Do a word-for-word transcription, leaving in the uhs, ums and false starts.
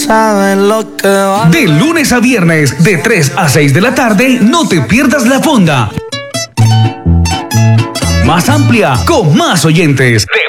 sabes lo que va. De lunes a viernes, de tres a seis de la tarde, no te pierdas La Fonda. Más amplia, con más oyentes. De